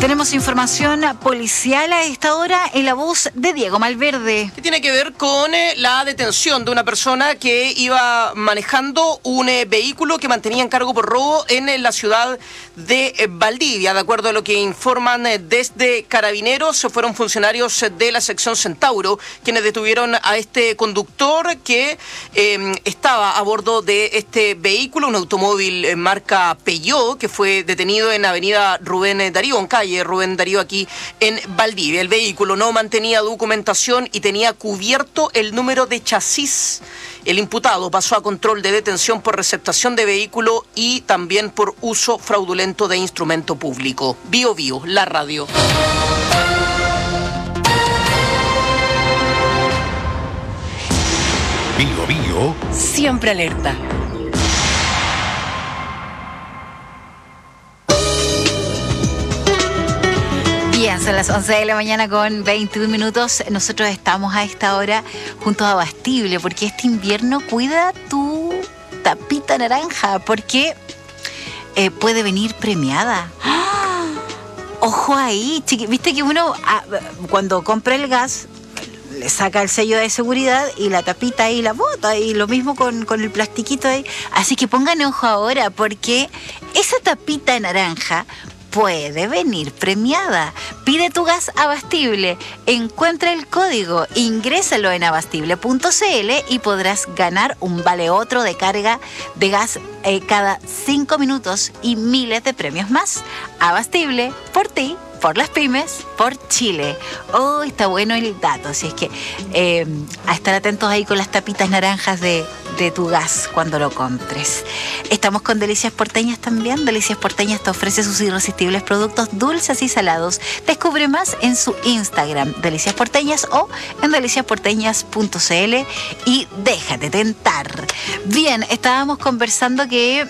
Tenemos información policial a esta hora en la voz de Diego Malverde. Que tiene que ver con la detención de una persona que iba manejando un vehículo que mantenía en cargo por robo en la ciudad de Valdivia. De acuerdo a lo que informan desde Carabineros, fueron funcionarios de la sección Centauro quienes detuvieron a este conductor que estaba a bordo de este vehículo, un automóvil marca Peugeot, que fue detenido en avenida Rubén Darío, en calle Rubén Darío, aquí en Valdivia. El vehículo no mantenía documentación y tenía cubierto el número de chasis. El imputado pasó a control de detención por receptación de vehículo y también por uso fraudulento de instrumento público. Bio Bio, la radio. Bio Bio. Siempre alerta. Bien, son las 11 de la mañana con 21 minutos. Nosotros estamos a esta hora junto a Abastible, porque este invierno cuida tu tapita naranja, porque puede venir premiada. ¡Ah! Ojo ahí, viste que uno cuando compra el gas le saca el sello de seguridad y la tapita ahí la bota, y lo mismo con el plastiquito ahí. Así que pongan ojo ahora, porque esa tapita naranja puede venir premiada. Pide tu gas Abastible, encuentra el código, ingrésalo en abastible.cl y podrás ganar un vale otro de carga de gas cada 5 minutos y miles de premios más. Abastible, por ti, por las pymes, por Chile. Oh, está bueno el dato. Así es que a estar atentos ahí con las tapitas naranjas de tu gas cuando lo compres. Estamos con Delicias Porteñas también. Delicias Porteñas te ofrece sus irresistibles productos dulces y salados. Descubre más en su Instagram, Delicias Porteñas, o en deliciasporteñas.cl y déjate tentar. Bien, estábamos conversando que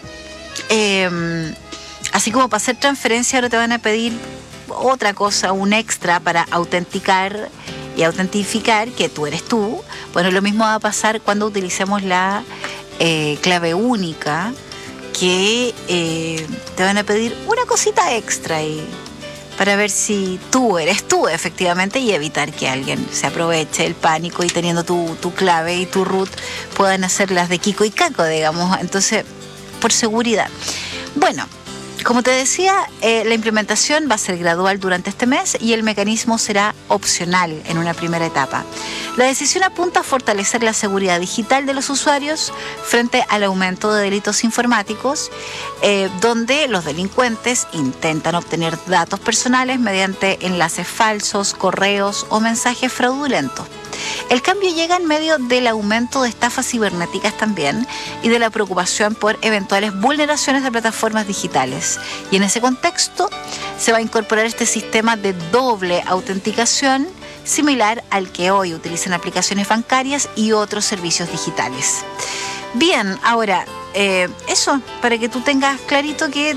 así como para hacer transferencia ahora te van a pedir otra cosa, un extra para autenticar y autentificar que tú eres tú. Bueno, lo mismo va a pasar cuando utilicemos la clave única, que te van a pedir una cosita extra ahí para ver si tú eres tú efectivamente y evitar que alguien se aproveche el pánico y teniendo tu clave y tu root puedan hacer las de Kiko y Caco, digamos. Entonces, por seguridad. Bueno, como te decía, la implementación va a ser gradual durante este mes y el mecanismo será opcional en una primera etapa. La decisión apunta a fortalecer la seguridad digital de los usuarios frente al aumento de delitos informáticos, donde los delincuentes intentan obtener datos personales mediante enlaces falsos, correos o mensajes fraudulentos. El cambio llega en medio del aumento de estafas cibernéticas también y de la preocupación por eventuales vulneraciones de plataformas digitales. Y en ese contexto se va a incorporar este sistema de doble autenticación similar al que hoy utilizan aplicaciones bancarias y otros servicios digitales. Bien, ahora, eso, para que tú tengas clarito que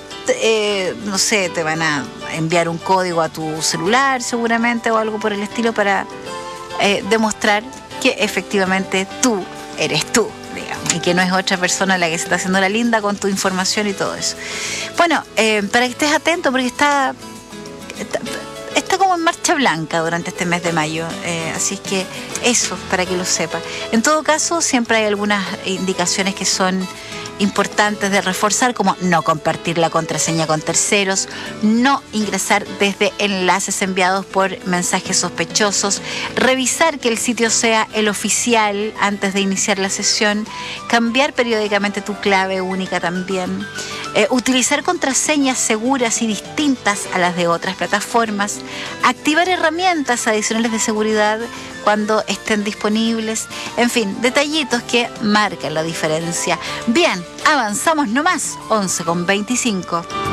no sé, te van a enviar un código a tu celular seguramente o algo por el estilo para demostrar que efectivamente tú eres tú, digamos, y que no es otra persona la que se está haciendo la linda con tu información y todo eso. Bueno, para que estés atento, porque está como en marcha blanca durante este mes de mayo, así es que eso, para que lo sepas. En todo caso, siempre hay algunas indicaciones que son importantes de reforzar, como no compartir la contraseña con terceros, no ingresar desde enlaces enviados por mensajes sospechosos, revisar que el sitio sea el oficial antes de iniciar la sesión, cambiar periódicamente tu clave única también, utilizar contraseñas seguras y distintas a las de otras plataformas, activar herramientas adicionales de seguridad cuando estén disponibles, en fin, detallitos que marcan la diferencia. Bien, avanzamos nomás, 11:25.